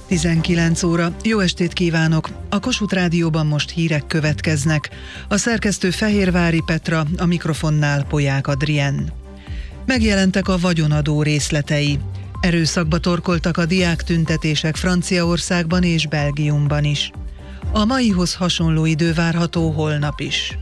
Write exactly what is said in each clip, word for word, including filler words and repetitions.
tizenkilenc óra. Jó estét kívánok! A Kossuth Rádióban most hírek következnek. A szerkesztő Fehérvári Petra, a mikrofonnál Polyák Adrien. Megjelentek a vagyonadó részletei. Erőszakba torkoltak a diáktüntetések Franciaországban és Belgiumban is. A maihoz hasonló idő várható holnap is.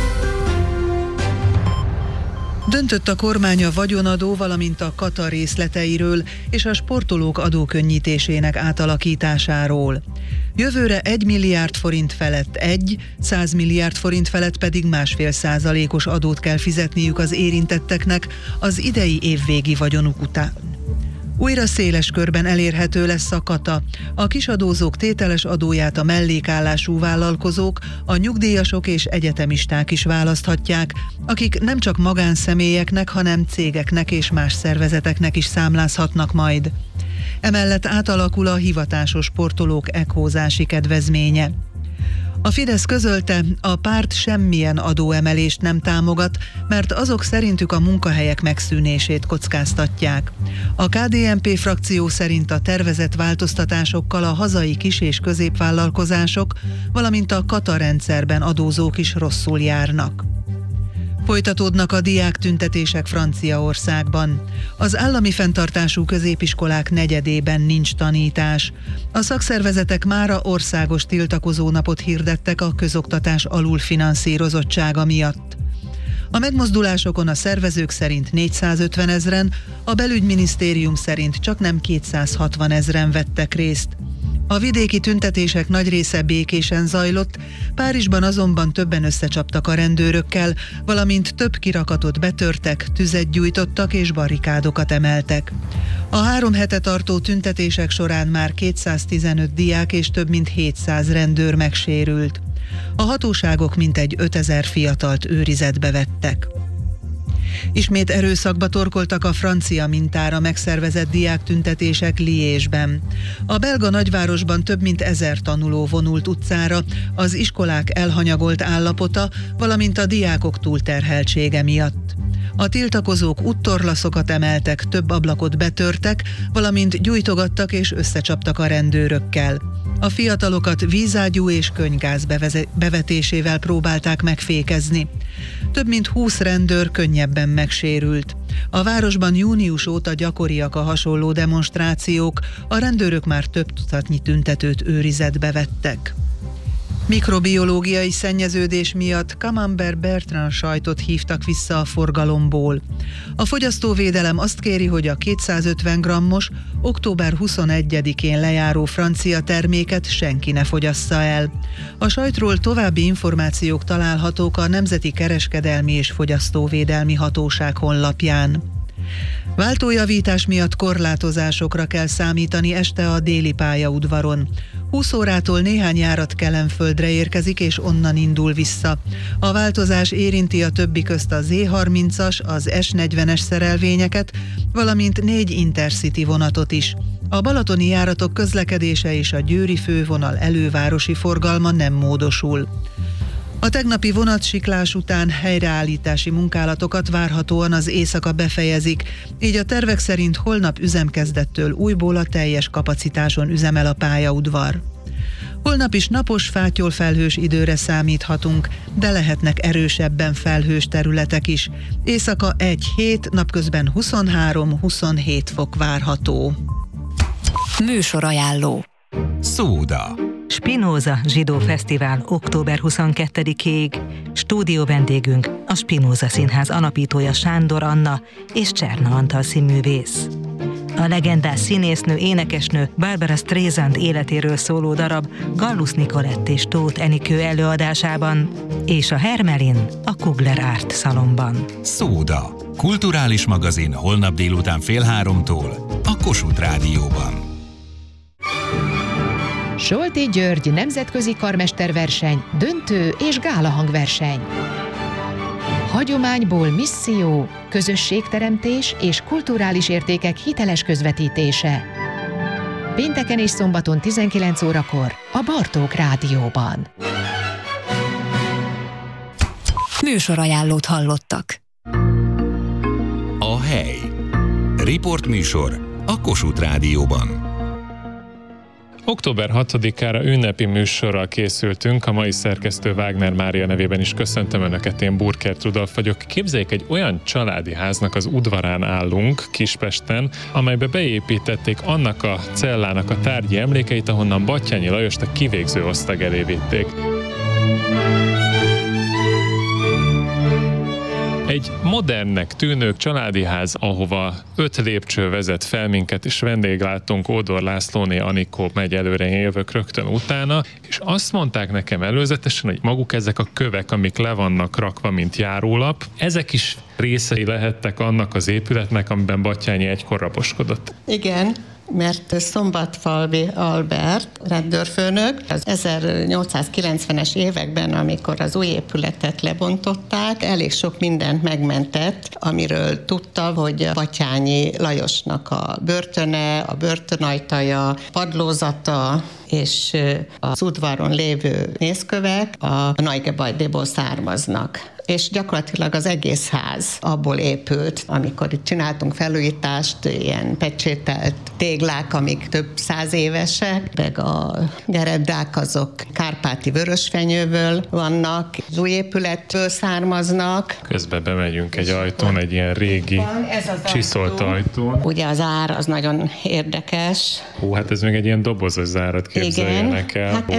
Döntött a kormány a vagyonadó, valamint a kata részleteiről és a sportolók adókönnyítésének átalakításáról. Jövőre egy milliárd forint felett egy, száz milliárd forint felett pedig másfél százalékos adót kell fizetniük az érintetteknek az idei évvégi vagyonuk után. Újra széles körben elérhető lesz a kata. A kisadózók tételes adóját a mellékállású vállalkozók, a nyugdíjasok és egyetemisták is választhatják, akik nem csak magánszemélyeknek, hanem cégeknek és más szervezeteknek is számlázhatnak majd. Emellett átalakul a hivatásos sportolók ekhózási kedvezménye. A Fidesz közölte, a párt semmilyen adóemelést nem támogat, mert azok szerintük a munkahelyek megszűnését kockáztatják. A ká dé en pé frakció szerint a tervezett változtatásokkal a hazai kis- és középvállalkozások, valamint a kata rendszerben adózók is rosszul járnak. Folytatódnak a diáktüntetések Franciaországban. Az állami fenntartású középiskolák negyedében nincs tanítás. A szakszervezetek mára országos tiltakozónapot hirdettek a közoktatás alulfinanszírozottsága miatt. A megmozdulásokon a szervezők szerint négyszázötven ezren, a belügyminisztérium szerint csaknem kétszázhatvan ezren vettek részt. A vidéki tüntetések nagy része békésen zajlott, Párizsban azonban többen összecsaptak a rendőrökkel, valamint több kirakatot betörtek, tüzet gyújtottak és barrikádokat emeltek. A három hete tartó tüntetések során már kétszáztizenöt diák és több mint hétszáz rendőr megsérült. A hatóságok mintegy ötezer fiatalt őrizetbe vettek. Ismét erőszakba torkoltak a francia mintára megszervezett diáktüntetések Liège-ben. A belga nagyvárosban több mint ezer tanuló vonult utcára az iskolák elhanyagolt állapota, valamint a diákok túlterheltsége miatt. A tiltakozók úttorlaszokat emeltek, több ablakot betörtek, valamint gyújtogattak és összecsaptak a rendőrökkel. A fiatalokat vízágyú és könyvgáz bevetésével próbálták megfékezni. Több mint húsz rendőr könnyebben megsérült. A városban június óta gyakoriak a hasonló demonstrációk, a rendőrök már több tucatnyi tüntetőt őrizetbe vettek. Mikrobiológiai szennyeződés miatt Camembert Bertrand sajtot hívtak vissza a forgalomból. A fogyasztóvédelem azt kéri, hogy a kétszázötven grammos, október huszonegyedikén lejáró francia terméket senki ne fogyassza el. A sajtról további információk találhatók a Nemzeti Kereskedelmi és Fogyasztóvédelmi Hatóság honlapján. Váltójavítás miatt korlátozásokra kell számítani este a déli pályaudvaron. húsz órától néhány járat Kelenföldre érkezik és onnan indul vissza. A változás érinti a többi közt a zé harmincas, az es negyvenes szerelvényeket, valamint négy Intercity vonatot is. A balatoni járatok közlekedése és a győri fővonal elővárosi forgalma nem módosul. A tegnapi vonatsiklás után helyreállítási munkálatokat várhatóan az éjszaka befejezik, így a tervek szerint holnap üzemkezdettől újból a teljes kapacitáson üzemel a pályaudvar. Holnap is napos, fátyolfelhős időre számíthatunk, de lehetnek erősebben felhős területek is. Éjszaka egy-hét, napközben huszonhárom-huszonhét fok várható. Műsorajánló. Szóda. Spinoza Zsidó Fesztivál október huszonkettedikéig. Stúdió vendégünk a Spinoza Színház alapítója Sándor Anna és Cserna Antal színművész. A legendás színésznő, énekesnő Barbara Streisand életéről szóló darab Gallus Nicolette és Tóth Enikő előadásában, és a Hermelin a Kugler Art Szalonban. Szóda. Kulturális magazin holnap délután fél háromtól a Kossuth Rádióban. Solti György nemzetközi karmesterverseny, döntő és gálahangverseny. Hagyományból misszió, közösségteremtés és kulturális értékek hiteles közvetítése. Pénteken és szombaton tizenkilenc órakor a Bartók Rádióban. Műsorajánlót hallottak. A hely. Riportműsor a Kossuth Rádióban. október hatodikára ünnepi műsorral készültünk, a mai szerkesztő Wagner Mária nevében is köszöntöm Önöket, én Burkert Rudolf vagyok. Képzeljék, egy olyan családi háznak az udvarán állunk Kispesten, amelybe beépítették annak a cellának a tárgyi emlékeit, ahonnan Batthyányi Lajost a kivégző osztag elé vitték. Egy modernnek tűnő családi ház, ahova öt lépcső vezet fel minket, és vendéglátónk Ódor Lászlóné Anikó megy előre, én jövök rögtön utána, és azt mondták nekem előzetesen, hogy maguk ezek a kövek, amik le vannak rakva, mint járólap, ezek is részei lehettek annak az épületnek, amiben Batthyányi egykor raposkodott. Igen, mert Szombatfalvi Albert rendőrfőnök az ezernyolcszázkilencvenes években, amikor az új épületet lebontották, elég sok mindent megmentett, amiről tudta, hogy Batthyányi Lajosnak a börtöne, a börtönajtaja, padlózata és az udvaron lévő mészkövek a Nagygebajdiból származnak. És gyakorlatilag az egész ház abból épült, amikor itt csináltunk felújítást, ilyen pecsételt téglák, amik több száz évesek, meg a gereddák azok kárpáti vörösfenyőből vannak, az új épületből származnak. Közben bemegyünk egy ajtón, egy ilyen régi csiszolt ajtón. Ugye az ár az nagyon érdekes. Hú, hát ez még egy ilyen dobozos zárat képzeljenek el. Hát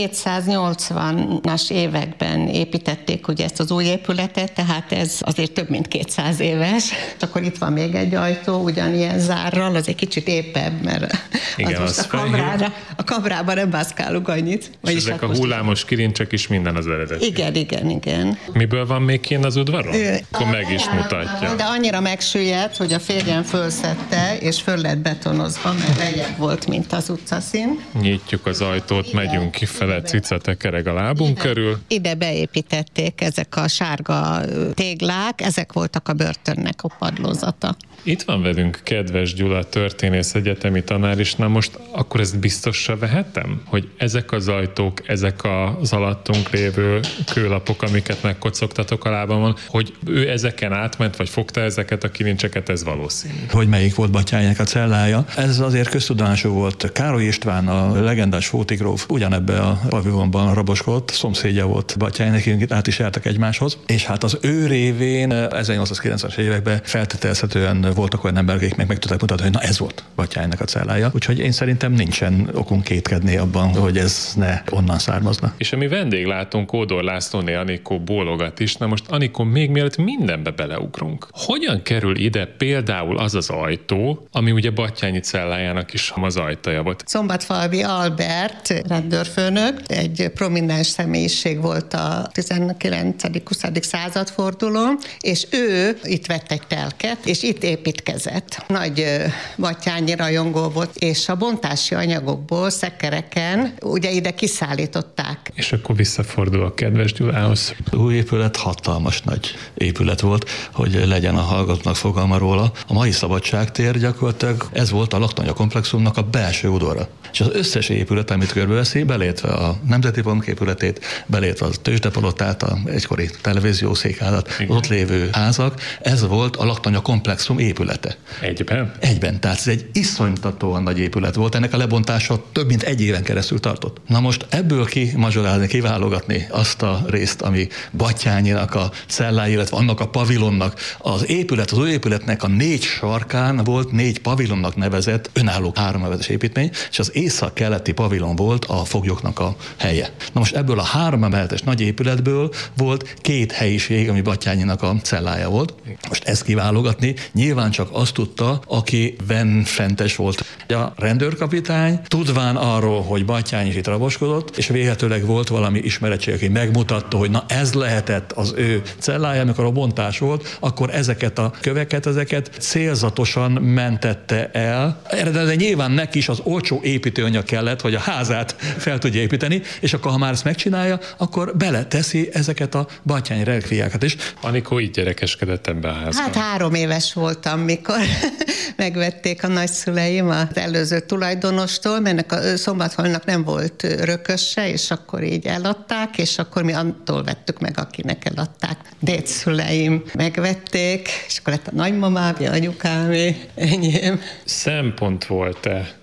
ezerhétszáznyolcvanas években építették ugye ezt az új épületet, tehát ez azért több mint kétszáz éves. Akkor itt van még egy ajtó, ugyanilyen zárral, az egy kicsit épebb, mert igen, az most az a kamrára, a kamrában nem bászkálunk annyit. És ezek a hullámos kilincsek is minden az eredeti. Igen, igen, igen. Miből van még kint az udvaron? Ő, Akkor meg is mutatja. De annyira megsüllyedt, hogy a férjem fölszedte, és föl lett betonozva, mert lejjebb volt, mint az utcaszín. Nyitjuk az ajtót, igen, megyünk kifele, cica tekereg a lábunk ide, körül. Ide beépítették ezek a sárga téglák, ezek voltak a börtönnek a padlózata. Itt van velünk Kedves Gyula, történész, egyetemi tanár is. Na most akkor ezt biztosra vehetem, hogy ezek az ajtók, ezek az alattunk lévő kőlapok, amiket megkocogtatok a lábamon, hogy ő ezeken átment, vagy fogta ezeket a kilincseket, ez valószínű. Hogy melyik volt Batthyánynak a cellája. Ez azért köztudomású volt. Károly István, a legendás Fótigróf ugyanebbe a pavilonban raboskodott, szomszédja volt Batthyánynak, át is jártak egymáshoz, és hát az ő révén ezernyolcszázkilencvenes években feltételezhetően voltak olyan emberek, akik meg meg tudták mutatni, hogy na ez volt Batthyánynak a cellája. Úgyhogy én szerintem nincsen okunk kétkedni abban, hogy ez ne onnan származna. És ami vendéglátónk Ódor Lászlóné Anikó bólogat is, na most Anikó, még mielőtt mindenbe beleugrunk. Hogyan kerül ide például az az ajtó, ami ugye Batthyányi cellájának is az ajtaja volt? Szombatfalvi Albert rendőrfőnök, egy prominens személyiség volt a tizenkilencedik-huszadik századfordulón, és ő itt vett egy telket, és itt építkezett. Nagy Batthyányi rajongó volt, és a bontási anyagokból, szekereken ugye ide kiszállították. És akkor visszafordul a Kedves Gyulához. Új épület hatalmas nagy épület volt, hogy legyen a hallgatónak fogalma róla. A mai Szabadságtér gyakorlatilag ez volt a laktanya komplexumnak a belső udvara. És az összes épület, amit körbeveszi, belétve a Nemzeti Bank épületét, belétve a Tőzsdepalotát, a egykori televíziószékházat, ott lévő házak, ez volt a laktanya komplexum épülete. Egyben? Egyben. Tehát ez egy iszonytatóan nagy épület volt. Ennek a lebontása több mint egy éven keresztül tartott. Na most ebből kimazsolázni, kiválogatni azt a részt, ami Batthyányinak a cellája, illetve annak a pavilonnak, az épület, az új épületnek a négy sarkán volt négy pavilonnak nevezett önálló háromemetes építmény, és az észak-keleti pavilon volt a foglyoknak a helye. Na most ebből a háromemeletes nagy épületből volt két helyiség, ami Batthyányinak a cellája volt. Most ezt kiválogatni nyilván csak azt tudta, aki benfentes volt. A rendőrkapitány tudván arról, hogy Batthyány is itt raboskodott, és véletőleg volt valami ismeretség, aki megmutatta, hogy na ez lehetett az ő cellája, amikor a bontás volt, akkor ezeket a köveket, ezeket célzatosan mentette el. De nyilván neki is az olcsó építőanyag kellett, hogy a házát fel tudja építeni, és akkor ha már ezt megcsinálja, akkor beleteszi ezeket a Batthyány relikviákat is. Anikó így gyerekeskedett ebbe a házban. Hát három éves voltam, mikor megvették a nagyszüleim az előző tulajdonostól, mert a Szombatfalnak nem volt örököse, és akkor így eladták, és akkor mi attól vettük meg, akinek eladták. Dédszüleim megvették, és akkor lett a nagymamámé, anyukámé, enyém. Szempont volt-e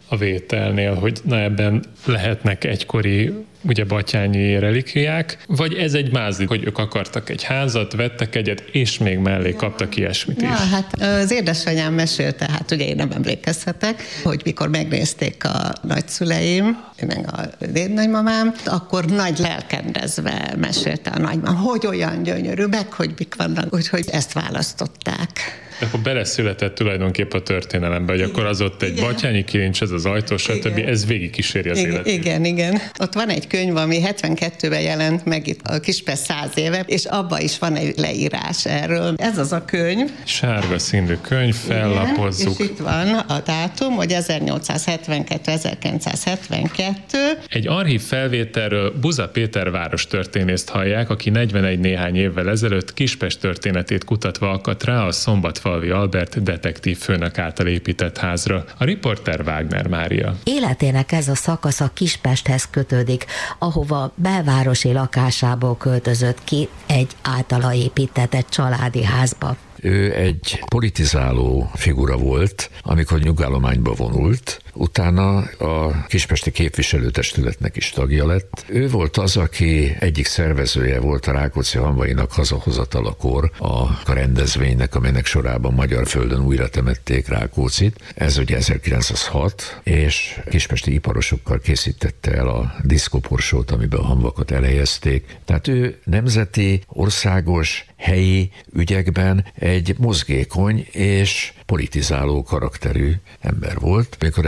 a vételnél, hogy na ebben lehetnek egykori ugye batthyányi relikviák, vagy ez egy mázli, hogy ők akartak egy házat, vettek egyet, és még mellé kaptak ilyesmit is. Ja, hát az édesanyám mesélte, hát ugye én nem emlékezhetek, hogy mikor megnézték a nagyszüleim, meg a dédnagymamám, akkor nagy lelkendezve mesélte a nagymamám, hogy olyan gyönyörű, meg hogy mik vannak, úgyhogy ezt választották. De akkor beleszületett tulajdonképp a történelembe, hogy igen, akkor az ott egy batthyányi kilincs, ez az ajtó, stb. Ez végig kíséri az igen, életét. Igen, igen. Ott van egy könyv, ami hetvenkettőben jelent meg itt a Kispest száz éve, és abban is van egy leírás erről. Ez az a könyv. Sárga színű könyv, fellapozzuk. Igen, és itt van a dátum, hogy ezernyolcszázhetvenkettő ezerkilencszázhetvenkettő. Egy archív felvételről Buza Péter várostörténészt hallják, aki negyvenegy néhány évvel ezelőtt Kispest történetét kutatva akadt rá a Szombatfalvi Albert detektív főnök által épített házra. A riporter Wagner Mária. Életének ez a szakasza Kispesthez kötődik, ahova belvárosi lakásából költözött ki egy általa épített egy családi házba. Ő egy politizáló figura volt, amikor nyugállományba vonult, utána a kispesti képviselőtestületnek is tagja lett. Ő volt az, aki egyik szervezője volt a Rákóczi-Hamvainak hazahozatalakor a rendezvénynek, amelynek sorában magyar földön újra temették Rákóczit. Ez ugye ezerkilencszázhat, és kispesti iparosokkal készítette el a diszkoporsót, amiben a hamvakat elhelyezték. Tehát ő nemzeti, országos, helyi ügyekben egy mozgékony és politizáló karakterű ember volt. Amikor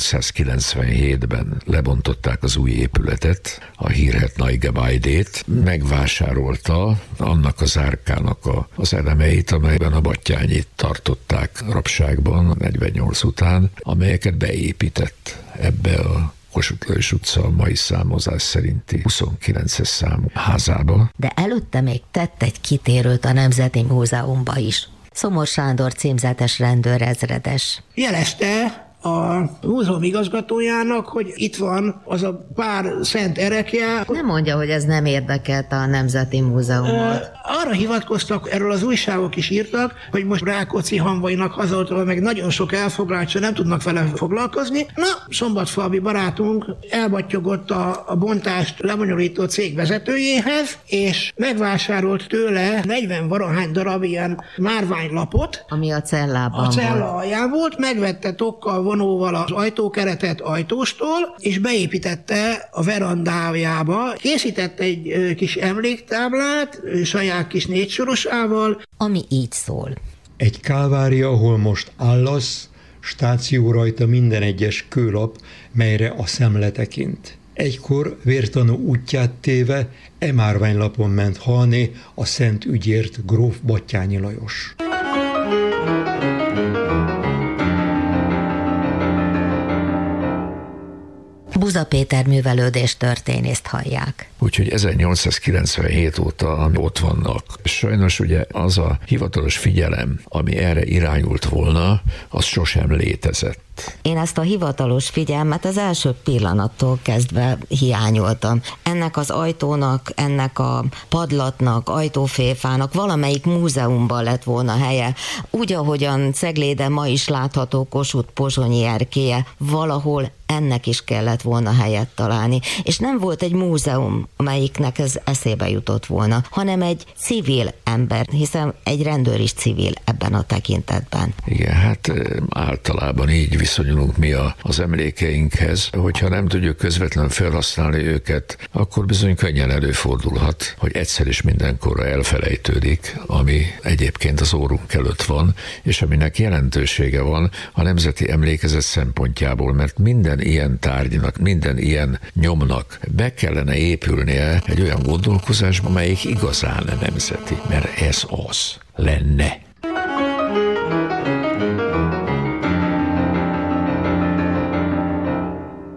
ezernyolcszázkilencvenhétben lebontották az új épületet, a hírhedt Nagygebájdét, megvásárolta annak az árkának a, az elemeit, amelyben a Batthyányit tartották rabságban negyvennyolc után, amelyeket beépített ebbe a Kossuth Lajos utca a mai számozás szerinti huszonkilences számú házába. De előtte még tett egy kitérőt a Nemzeti Múzeumba is. Szomor Sándor címzetes rendőrezredes jelezte a múzeum igazgatójának, hogy itt van az a pár szent erekje. Nem mondja, hogy ez nem érdekelte a Nemzeti Múzeumot. Arra hivatkoztak, erről az újságok is írtak, hogy most Rákóczi-Hamvainak hazautalva meg nagyon sok elfoglaltsa, nem tudnak vele foglalkozni. Na, szombatfalvi barátunk elbattyogott a, a bontást lebonyolító cég vezetőjéhez, és megvásárolt tőle negyven valahány darab ilyen márványlapot, ami a cellában a cella volt. alján volt, megvette tokkal, vonóval az ajtókeretet ajtóstól, és beépítette a verandájába, készített egy kis emléktáblát, saját kis négysorosával, ami így szól. Egy kálvária, ahol most állasz, stáció rajta minden egyes kőlap, melyre a szemle tekint. Egykor vértanú útját téve e márványlapon ment halni a szent ügyért gróf Batthyányi Lajos. Buza Péter művelődés történészt hallják. Úgyhogy ezernyolcszázkilencvenhét óta ott vannak. Sajnos ugye az a hivatalos figyelem, ami erre irányult volna, az sosem létezett. Én ezt a hivatalos figyelmet az első pillanattól kezdve hiányoltam. Ennek az ajtónak, ennek a padlatnak, ajtófélfának valamelyik múzeumban lett volna helye. Úgy, ahogyan Cegléden ma is látható Kossuth pozsonyi erkélye, valahol ennek is kellett volna helyet találni. És nem volt egy múzeum, amelyiknek ez eszébe jutott volna, hanem egy civil ember, hiszen egy rendőr is civil ebben a tekintetben. Igen, hát általában így viszonyulunk mi a, az emlékeinkhez, hogyha nem tudjuk közvetlenül felhasználni őket, akkor bizony könnyen előfordulhat, hogy egyszer is mindenkorra elfelejtődik, ami egyébként az órunk előtt van, és aminek jelentősége van a nemzeti emlékezet szempontjából, mert minden ilyen tárgynak, minden ilyen nyomnak be kellene épülnie egy olyan gondolkozásba, amelyik igazán nemzeti, mert ez az lenne. Na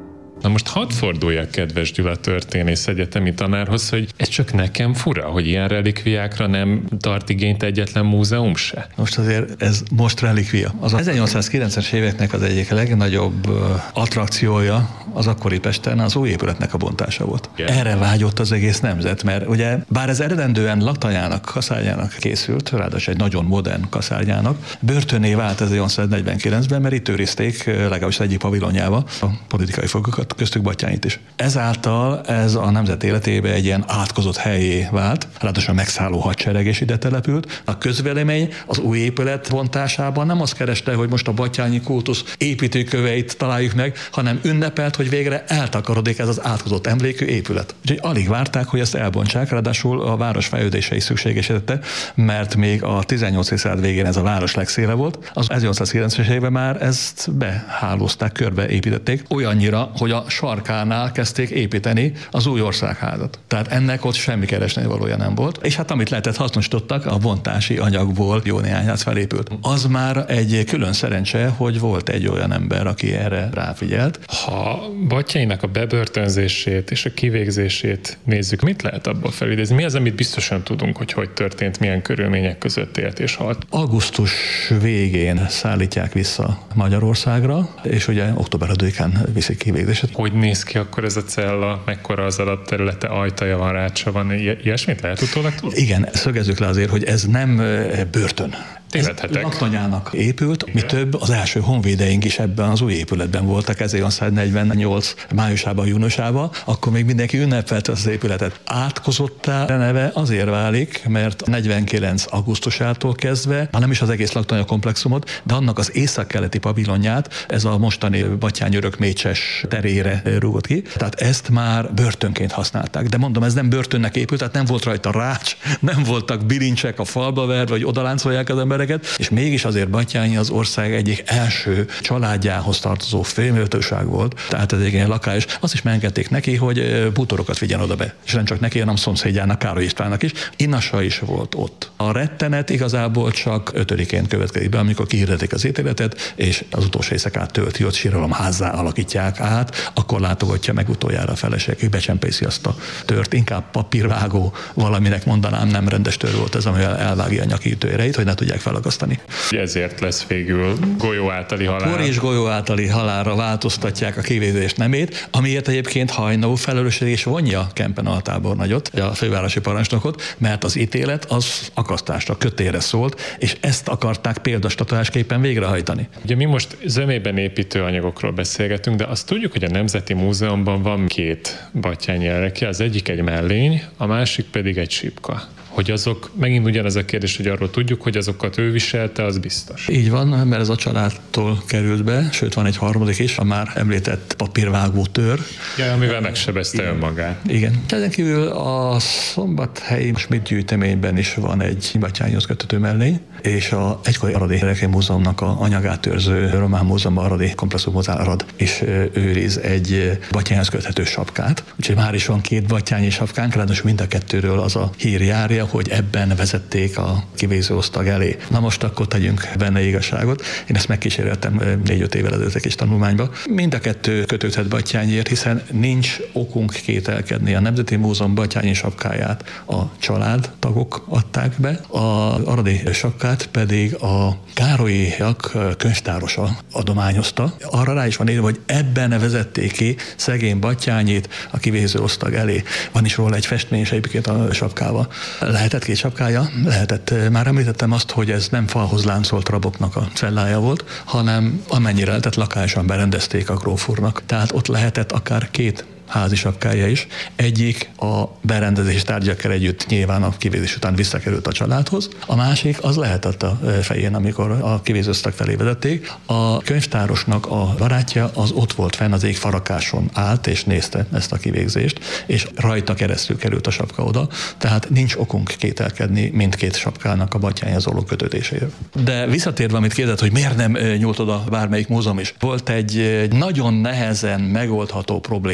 most hadd forduljak, kedves Gyula történész egyetemi tanárhoz, hogy ez csak nekem fura, hogy ilyen relikviákra nem tart igényt egyetlen múzeum se. Most azért ez most relikvia. Az ezernyolcszázkilencvenes éveknek az egyik legnagyobb attrakciója az akkori Pesten az új épületnek a bontása volt. Yeah. Erre vágyott az egész nemzet, mert ugye bár ez eredendően laktanyának, kaszárnyának készült, ráadásul egy nagyon modern kaszárnyának, börtönné vált ezernyolcszáznegyvenkilencben, mert itt őrizték legalábbis egyik pavilonjába a politikai fogokat, köztük Batthyányt is. Ezáltal ez a nemzet életébe egy ilyen átkozott helyé vált, ráadásul a megszálló hadsereg is ide települt. A közvélemény az új épület vontásában nem azt kereste, hogy most a battyányi kultusz építőköveit találjuk meg, hanem ünnepelt, hogy végre eltakarodik ez az átkozott emlékű épület. Úgyhogy alig várták, hogy ezt elbontsák, ráadásul a város fejlődése is szükségesítette, mert még a tizennyolcadik század végén ez a város legszéle volt. Az ezernyolcszázkilencvenes évben már ezt behálózták, körbeépítették, olyannyira, hogy a sarkánál kezdték építeni az új országházat. Tehát ennek ott semmi keresni valója nem volt. És hát amit lehetett hasznosítottak, a bontási anyagból jó néhány ház felépült. Az már egy külön szerencse, hogy volt egy olyan ember, aki erre ráfigyelt. Ha Batthyánynak a bebörtönzését és a kivégzését nézzük, mit lehet abból felidézni? Mi az, amit biztosan tudunk, hogy hogy történt, milyen körülmények között élt és halt? Augusztus végén szállítják vissza Magyarországra, és ugye október ötödikén viszik kivégzését. Hogy néz ki akkor ez a cella, mekkora az alapterülete, ajtaja van, rácsa van, ilyesmit lehet utólag tudni? Igen, szögezzük le azért, hogy ez nem börtön. Tévedhetek. Ez laktanyának épült, igen. Mi több, az első honvédeink is ebben az új épületben voltak ezernyolcszáznegyvennyolc májusában, júniusában, akkor még mindenki ünnepelte az épületet. Átkozottá neve azért válik, mert negyvenkilenc augusztusától kezdve, ha nem is az egész laktanya komplexumot, de annak az északkeleti pavilonját, ez a mostani Batthyány örökmécses terére rúgott ki, tehát ezt már börtönként használták. De mondom, ez nem börtönnek épült, tehát nem volt rajta rács, nem voltak bilincsek a falba verve, vagy odaláncolják az embereket, és mégis azért Batthyány az ország egyik első családjához tartozó főméltóság volt, tehát ez egy ilyen lakás. Azt is megengedték neki, hogy bútorokat vigyen oda be. És nem csak neki, hanem szomszédjának, Károly Istvánnak is. Inasa is volt ott. A rettenet igazából csak ötödikén következik be, amikor kihirdetik az ítéletet, és az utolsó éjszakát tölti, ott síralomházzá alakítják át, akkor látogatja meg utoljára a feleség, hogy becsempészi azt a tört. Inkább papírvágó, valaminek mondanám, nem rendes tör volt ez, amivel elvágja a nyakítőereit, hogy ne tudják felakasztani. Ezért lesz végül golyó általi halál. Por és golyó általi halálra változtatják a kivégzés nemét, amiért egyébként Hajnó felelősség és vonja Kempen altábornagyot, a fővárosi parancsnokot, mert az ítélet az akasztásra, kötélre szólt, és ezt akarták példastatolásképpen végrehajtani. Ugye mi most zömében építő anyagokról beszélgetünk, de azt tudjuk, hogy a Nemzeti Múzeumban van két Batthyány jelrekje, az egyik egy mellény, a másik pedig egy sípka. Hogy azok, megint ugyanaz a kérdés, hogy arról tudjuk, hogy azokat ő viselte, az biztos. Így van, mert ez a családtól került be, sőt van egy harmadik is, a már említett papírvágó tör. Ja, amivel megsebezte önmagát. Igen. Ezen kívül a szombathelyi Schmidt gyűjteményben is van egy Batthyányhoz köthető mellény, és a egykori Aradi Rekény Múzeumnak a anyagát őrző Román Múzeumban Aradi Komplexum Múzeum Arad is őriz egy Batthyányhoz köthető sapkát. Úgyhogy már is van két batthyányi sapkánk, ráadásul mind a kettőről az a hír járja, hogy ebben vezették a kivégző osztag elé. Na most akkor tegyünk benne igazságot. Én ezt megkíséreltem négy-öt évvel ezelőtt egy kis tanulmányba. Mind a kettő kötődhet Batthyányért, hiszen nincs okunk kételkedni. A Nemzeti Múzeum batthyányi sapkáját a családtagok adták be, az aradi sapkát pedig a Károlyiak könyvtárosa adományozta. Arra rá is van írva, hogy ebben vezették ki szegény Batthyányit a kivégző osztag elé. Van is róla egy festmény is egyébként a sapkával. Lehetett két sapkája, lehetett. Már említettem azt, hogy ez nem falhoz láncolt raboknak a cellája volt, hanem amennyire lehetett lakásan berendezték a grófúrnak. Tehát ott lehetett akár két házi sapkája is. Egyik a berendezés tárgyakkal együtt nyilván a kivégzés után visszakerült a családhoz. A másik az lehetett a fején, amikor a kivégzőosztag felé vezették. A könyvtárosnak a barátja az ott volt fenn, az égfarakáson állt és nézte ezt a kivégzést, és rajta keresztül került a sapka oda, tehát nincs okunk kételkedni mindkét sapkának a Batthyányhoz való kötődéséről. De visszatérve, amit kérdezett, hogy miért nem nyúlt oda bármelyik múzeum is, volt egy nagyon nehezen megoldható probléma. Mi?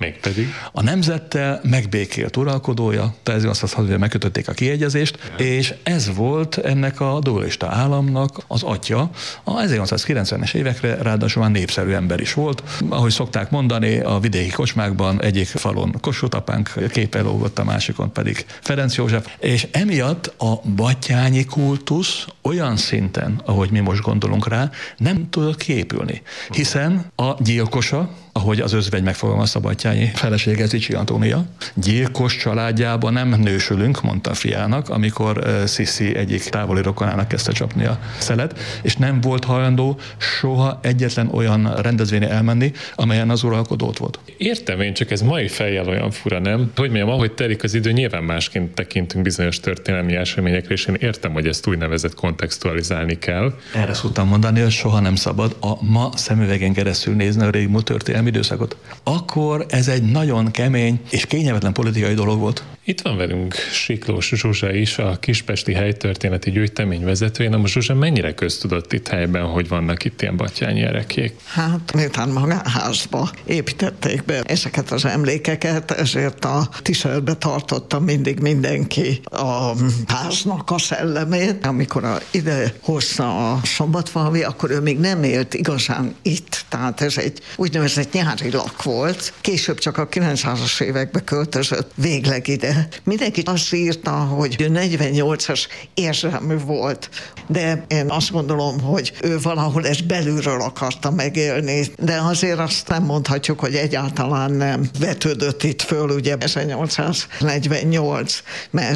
Mégpedig? A nemzettel megbékélt uralkodója, tehát ezernyolcszázhatvan megkötötték a kiegyezést, és ez volt ennek a dualista államnak az atya. A ezernyolcszázkilencvenes évekre ráadásul már népszerű ember is volt. Ahogy szokták mondani, a vidéki kocsmákban egyik falon Kossuth apánk képe lógott, a másikon pedig Ferenc József, és emiatt a battyányi kultusz olyan szinten, ahogy mi most gondolunk rá, nem tudott kiépülni. Hiszen a gyilkosa, ahogy az özvegy megfogalmazta Battyányi felesége, Zichy Antónia, gyilkos családjában nem nősülünk, mondta a fiának, amikor uh, Sziszi egyik távoli rokonának kezdte csapni a szelet, és nem volt hajlandó soha egyetlen olyan rendezvényre elmenni, amelyen az uralkodó ott volt. Értem én, csak ez mai fejjel olyan fura, nem? Hogy mondjam, ahogy telik az idő, nyilván másként tekintünk bizonyos történelmi eseményekre, és én értem, hogy ezt úgynevezett kontextualizálni kell. Erre szoktam mondani, hogy soha nem szabad a ma szemüvegen keresztül nézni a régmúlt történelmi időszakot. Akkor ez egy nagyon kemény és kényelmetlen politikai dolog volt. Itt van velünk Siklós Zsuzsa is, a Kispesti Helytörténeti Gyűjtemény vezetője. Na most Zsuzsa, mennyire köztudott itt helyben, hogy vannak itt ilyen battyányi erekék? Hát miután magánházba építették be ezeket az emlékeket, ezért a tiszteletbe tartotta mindig mindenki a háznak a szellemét. Amikor a, ide hozta a Szombatfalvi, akkor ő még nem élt igazán itt. Tehát ez egy úgynevezett nyári lak volt. Később csak a kilencszázas évekbe költözött végleg ide. Mindenki azt írta, hogy negyvennyolcas érzelmű volt, de én azt gondolom, hogy ő valahol ezt belülről akarta megélni, de azért azt nem mondhatjuk, hogy egyáltalán nem vetődött itt föl, ugye ezernyolcszáznegyvennyolc, mert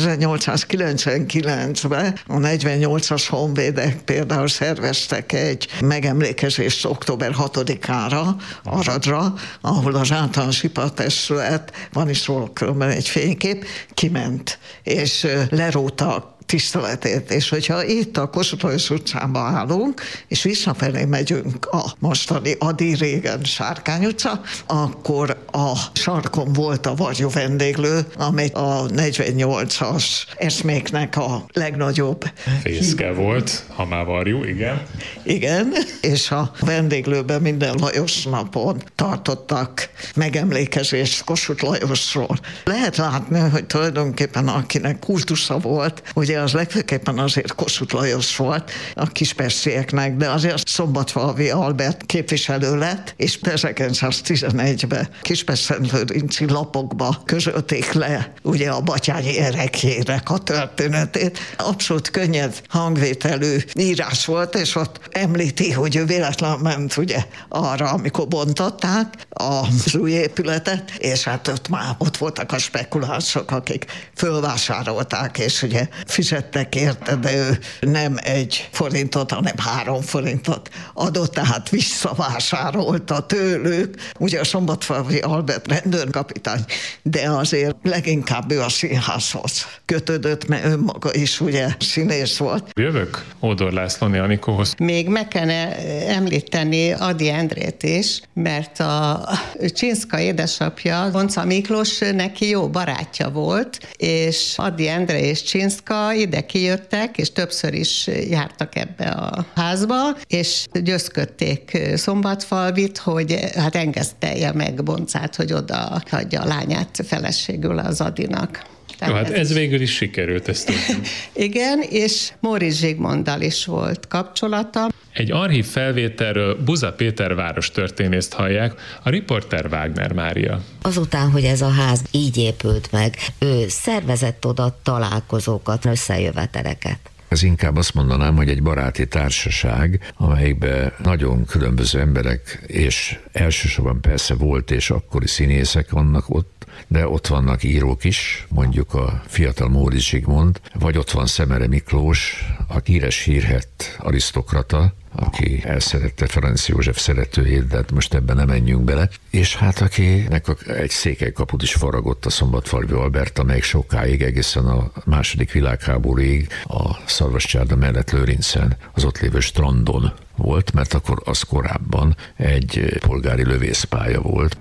ezernyolcszázkilencvenkilencben a negyvennyolcas honvédek például szerveztek egy megemlékezést október hatodikára Aradra, ahol az általános ipartestület, van is róla különben egy fénykép, kiment, és leróta tiszteletét, és hogyha itt a Kossuth Lajos utcában állunk, és visszafelé megyünk a mostani Ady régen Sárkány utca, akkor a sarkon volt a varjú vendéglő, amely a negyvennyolcas eszméknek a legnagyobb fészke volt, ha már varjú, igen. Igen, és a vendéglőben minden Lajos napon tartottak megemlékezést Kossuth Lajosról. Lehet látni, hogy tulajdonképpen akinek kultusza volt, ugye az legfőképpen azért Kossuth Lajos volt a kispestieknek, de azért Szombatfalvi Albert képviselő lett, és ezerkilencszáztizenegyben Kispest-Szentlőrinci lapokba közölték le ugye a battyányi erekjének a történetét. Abszolút könnyed hangvételű írás volt, és ott említi, hogy ő véletlenül ment ugye arra, amikor bontották az új épületet, és hát ott már ott voltak a spekulánsok, akik fölvásárolták, és ugye fizettek érte, de ő nem egy forintot, hanem három forintot adott, tehát visszavásárolta tőlük. Ugye a Szombatfalvi Albert rendőrkapitány, de azért leginkább ő a színházhoz kötődött, mert ő maga is ugye színész volt. Jövök Ódor Lászlóné Anikóhoz. Még meg kellene említeni Ady Endrét is, mert a Csinszka édesapja, Bonca Miklós neki jó barátja volt, és Ady Endre és Csinszka ide kijöttek, és többször is jártak ebbe a házba, és győzködték Szombatfalvit, hogy hát engesztelje meg Boncát, hogy oda hagyja a lányát feleségül az Adynak. Jó, hát ez végül is sikerült, ezt tudjuk. Igen, és Móricz Zsigmonddal is volt kapcsolata. Egy archív felvételről Buza Péter várostörténészt hallják, a riporter Wagner Mária. Azután, hogy ez a ház így épült meg, ő szervezett oda találkozókat, összejöveteleket. Ez inkább azt mondanám, hogy egy baráti társaság, amelyikben nagyon különböző emberek, és elsősorban persze volt és akkori színészek vannak ott, de ott vannak írók is, mondjuk a fiatal Móricz Zsigmond, vagy ott van Szemere Miklós, a híres hírhett arisztokrata, aki elszerette Ferenc József szeretőjét, de most ebben nem menjünk bele, és hát akinek egy székelykaput is faragott a Szombatfalvi Albert, amelyik sokáig, egészen a második világháborúig a Szarvascsárda mellett Lőrincen, az ott lévő strandon volt, mert akkor az korábban egy polgári lövészpálya volt.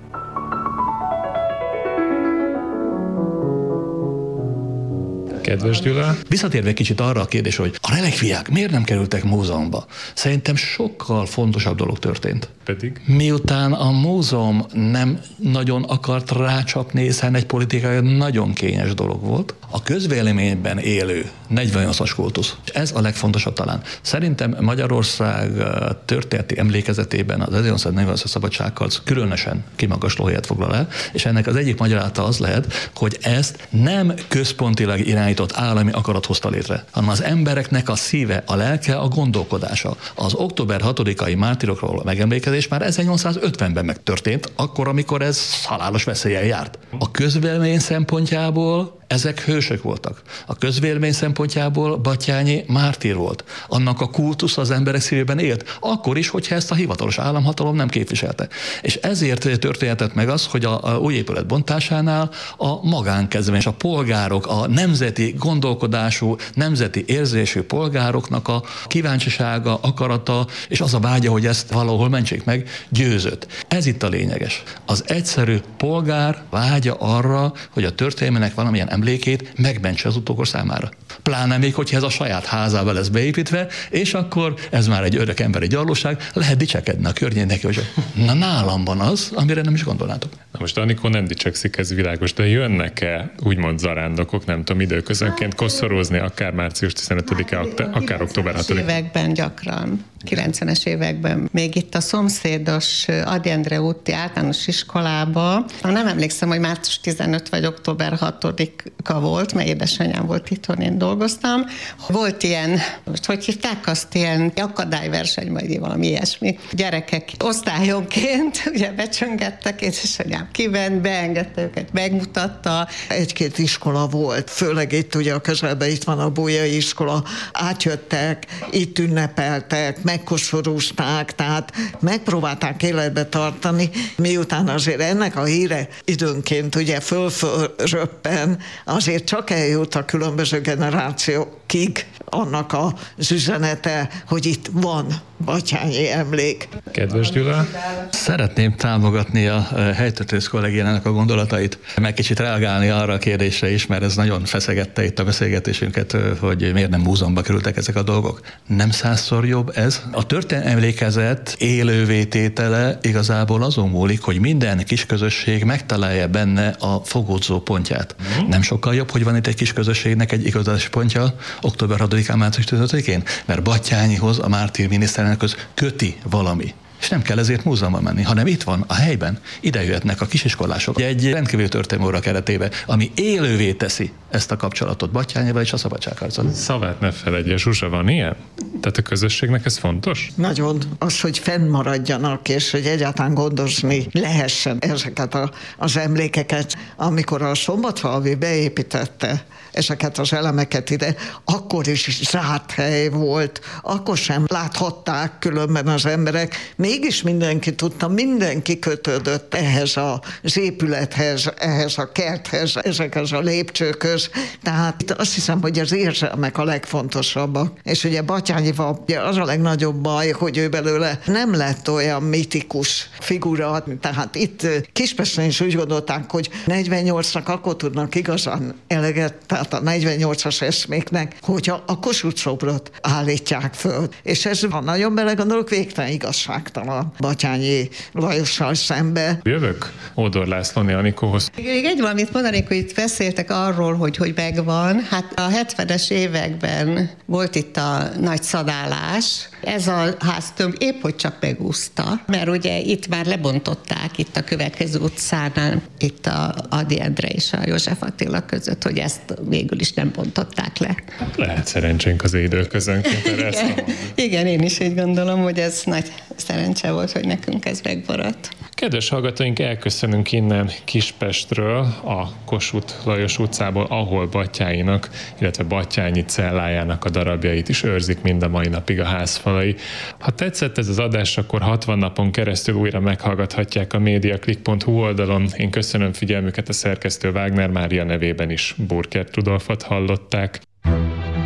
Kedves Gyula. Visszatérve kicsit arra a kérdés, hogy a relikviák miért nem kerültek múzeumba? Szerintem sokkal fontosabb dolog történt. Pedig? Miután a múzeum nem nagyon akart rácsapni, hiszen egy politikai nagyon kényes dolog volt, a közvéleményben élő negyvennyolcas kultusz. És ez a legfontosabb talán. Szerintem Magyarország történeti emlékezetében az ezernyolcszáznegyvennyolcas szabadságharc különösen kimagasló helyet foglal el, és ennek az egyik magyarázata az lehet, hogy ezt nem központilag irányított állami akarat hozta létre, hanem az embereknek a szíve, a lelke, a gondolkodása. Az október hatodikai mártírokról a megemlékezés már ezernyolcszázötvenben megtörtént, akkor, amikor ez halálos veszéllyel járt. A közvélemény szempontjából ezek hősök voltak. A közvélemény szempontjából Batthyány mártír volt. Annak a kultusz az emberek szívében élt, akkor is, hogyha ezt a hivatalos államhatalom nem képviselte. És ezért történhetett meg az, hogy a, a új épület bontásánál a magánkezdeményezés, a polgárok, a nemzeti gondolkodású, nemzeti érzésű polgároknak a kíváncsisága, akarata, és az a vágya, hogy ezt valahol mentsék meg, győzött. Ez itt a lényeges. Az egyszerű polgár vágya arra, hogy a történelmének valamilyen emlékét megmentse az utókor számára. Pláne még, hogyha ez a saját házába lesz beépítve, és akkor ez már egy örök emberi gyarlóság, lehet dicsekedni a környéknek, hogy na nálam van az, amire nem is gondolnátok. Na most Anikó nem dicsekszik, ez világos, de jönnek-e úgymond zarándokok, nem tudom, időközönként koszorúzni, akár március tizenötödike, akár október hatodika? Években gyakran. kilencvenes években még itt a szomszédos Ady Endre úti általános iskolába, nem emlékszem, hogy március tizenötödike vagy október hatodika volt, mert édesanyám volt itthon, én dolgoztam. Volt ilyen, most hogy hívták azt, ilyen akadályverseny, vagy valami ilyesmi. Gyerekek osztályonként ugye becsöngettek, édesanyám kiment, beengedte őket, megmutatta. Egy-két iskola volt, főleg itt ugye a közelben itt van a Bolyai iskola, átjöttek, itt ünnepeltek, megkosorúzták, tehát megpróbálták életbe tartani, miután azért ennek a híre időnként ugye fölfölröppen, azért csak eljut a különböző generációkig annak az üzenete, hogy itt van batthyányi emlék. Kedves Gyula! Szeretném támogatni a helytetősz kollégiának a gondolatait, meg kicsit reagálni arra a kérdésre is, mert ez nagyon feszegette itt a beszélgetésünket, hogy miért nem múzeumba kerültek ezek a dolgok. Nem százszor jobb ez? A történelmi emlékezet élővé tétele igazából azon múlik, hogy minden kis közösség megtalálja benne a fogódzó pontját. Mm. Nem sokkal jobb, hogy van itt egy kis közösségnek egy igazási pontja október hatodikán, március tizenötödikén, mert Batthyányihoz, a mártír miniszterelnökhöz köti valami. És nem kell ezért múzeumba menni, hanem itt van, a helyben, ide jöhetnek a kisiskolások. Egy rendkívül történelmi óra keretében, ami élővé teszi ezt a kapcsolatot Batthyányival és a szabadságharcot. Szavát ne feledje, Zsuzsa, van ilyen? Tehát a közösségnek ez fontos? Nagyon. Az, hogy fennmaradjanak, és hogy egyáltalán gondozni lehessen ezeket a, az emlékeket. Amikor a Szombatfalvi beépítette ezeket az elemeket ide, akkor is zárt hely volt, akkor sem láthatták különben az emberek, mégis mindenki tudta, mindenki kötődött ehhez az épülethez, ehhez a kerthez, ezekhez a lépcsőkhöz, tehát azt hiszem, hogy az érzelmek a legfontosabbak. És ugye Batthyányival az a legnagyobb baj, hogy ő belőle nem lett olyan mitikus figura, tehát itt Kispesten is úgy gondolták, hogy negyvennyolcnak akkor tudnak igazán eleget, tehát a negyvennyolcas eszméknek, hogyha a Kossuth szobrot állítják föl. És ez, ha nagyon belegondolok, végtelen igazságtalan Batthyányi Lajossal szembe. Jövök Ódor Lászlóné Anikóhoz. Még egy valamit mondanék, hogy itt beszéltek arról, hogy hogy megvan. Hát a hetvenes években volt itt a nagy szadálás. Ez a háztömb épp hogy csak megúszta, mert ugye itt már lebontották, itt a következő utcánál, itt a Ady Endre és a József Attila között, hogy ezt végül is nem bontották le. Lehet szerencsénk az időközönként. Igen. Igen, én is így gondolom, hogy ez nagy szerencse volt, hogy nekünk ez megmaradt. Kedves hallgatóink, elköszönünk innen Kispestről, a Kossuth Lajos utcából, ahol Batthyányinak, illetve Batthyányi cellájának a darabjait is őrzik mind a mai napig a házfalai. Ha tetszett ez az adás, akkor hatvan napon keresztül újra meghallgathatják a mediaclick pont hu oldalon. Én köszönöm figyelmüket, a szerkesztő Wagner Mária nevében is Burkert Rudolfot hallották.